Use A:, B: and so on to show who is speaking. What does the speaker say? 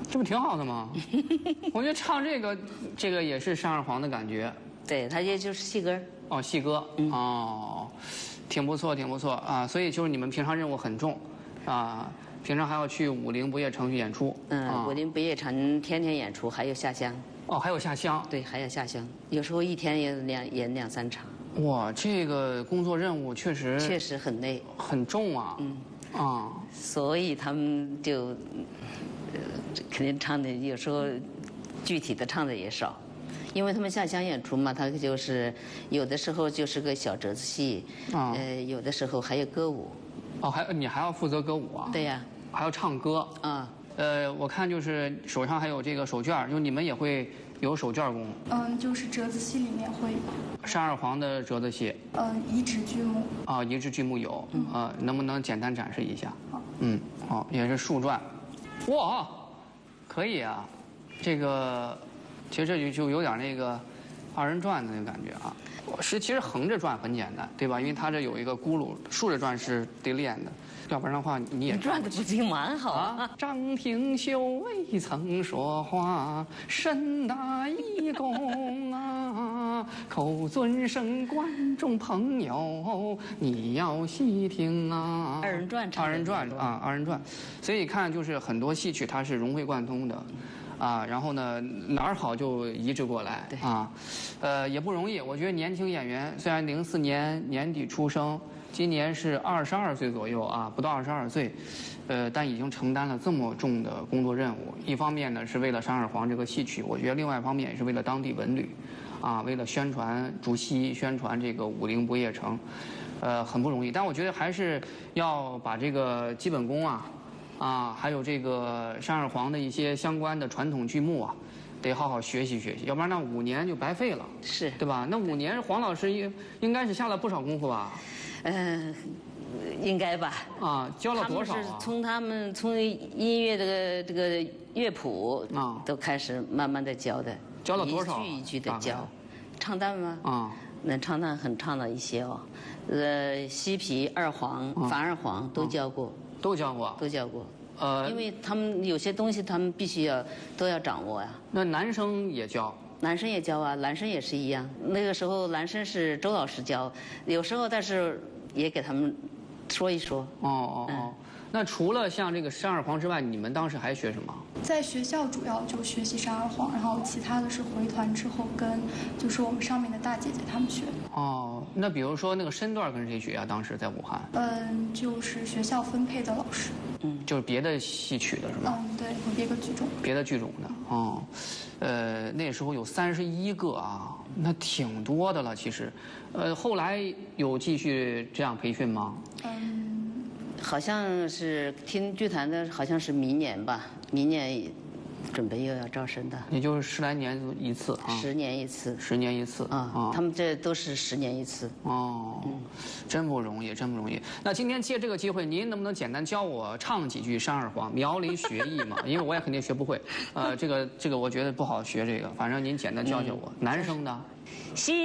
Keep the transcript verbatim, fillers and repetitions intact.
A: 这不挺好的吗？我觉得唱这个，这个也是山二黄的感觉。
B: 对，它也就是戏歌。
A: 哦，戏歌。嗯、哦，挺不错，挺不错啊。所以就是你们平常任务很重，啊，平常还要去武陵不夜城去演出。
B: 嗯，
A: 啊、
B: 武陵不夜城天天演出，还有下乡。
A: 哦，还有下乡。
B: 对，还要下乡，有时候一天也两演两三场。
A: 哇，这个工作任务确实
B: 确实很累，
A: 很重啊。嗯。啊。
B: 所以他们就，呃，肯定唱的有时候具体的唱的也少，因为他们下乡演出嘛，他就是有的时候就是个小折子戏，啊、呃，有的时候还有歌舞。
A: 哦，还你还要负责歌舞啊？
B: 对呀。
A: 还要唱歌。啊。呃，我看就是手上还有这个手绢，就你们也会有手绢功。
C: 嗯，就是折子戏里面会有。
A: 山二黄的折子戏。
C: 嗯，移植剧目。
A: 啊，移植剧目有。嗯。呃，能不能简单展示一下？
C: 好。
A: 嗯，好，也是树篆。哇，可以啊，这个其实这就就有点那个二人转的那个感觉啊。是，其实横着转很简单，对吧？因为它这有一个轱辘，竖着转是得练的。要不然的话，你也
B: 转的不挺蛮好
A: 啊？张廷秀未曾说话，身大一公啊，口尊声观众朋友，你要细听啊。
B: 二人转，
A: 二人转啊，二人转。所以看就是很多戏曲它是融会贯通的。啊，然后呢，哪儿好就移植过来啊，呃，也不容易。我觉得年轻演员虽然零四年年底出生，今年是二十二岁左右啊，不到二十二岁，呃，但已经承担了这么重的工作任务。一方面呢是为了山二黄这个戏曲，我觉得另外一方面也是为了当地文旅，啊，为了宣传竹溪，宣传这个武陵不夜城，呃，很不容易。但我觉得还是要把这个基本功啊。啊，还有这个山二黄的一些相关的传统剧目啊，得好好学习学习，要不然那五年就白费了，
B: 是
A: 对吧？那五年黄老师应应该是下了不少功夫吧？
B: 嗯、呃，应该吧。
A: 啊，教了多少啊？
B: 他们是从他们从音乐这个这个乐谱啊，都开始慢慢的教的。
A: 教了多少？
B: 一句一句的教。唱旦吗？
A: 啊，
B: 那唱旦很唱了一些哦，呃，西皮、二黄、樊二黄都教过。
A: 都教过，
B: 都教过，
A: 呃，
B: 因为他们有些东西他们必须要都要掌握呀。
A: 那男生也教，
B: 男生也教啊，男生也是一样。那个时候男生是周老师教，有时候但是也给他们说一说。
A: 哦哦哦。嗯，那除了像这个山二黄之外，你们当时还学什么？
C: 在学校主要就学习山二黄，然后其他的是回团之后跟就是我们上面的大姐姐她们学的。
A: 哦，那比如说那个身段跟谁学啊？当时在武汉？
C: 嗯，就是学校分配的老师。
A: 嗯，就是别的戏曲的是吧？
C: 嗯，对，和别的剧种。
A: 别的剧种的，哦，呃，那时候有三十一个啊，那挺多的了，其实，呃，后来有继续这样培训吗？
C: 嗯。
B: 好像是听剧团的，好像是明年吧，明年准备又要招生的。
A: 也就是十来年一次啊。
B: 十年一次。
A: 十年一次
B: 啊、哦，他们这都是十年一次。
A: 哦，嗯，真不容易，真不容易。那今天借这个机会，您能不能简单教我唱几句山二黄，苗里学艺嘛？因为我也肯定学不会。呃，这个这个我觉得不好学，这个反正您简单教教我。嗯、男生的。
B: 西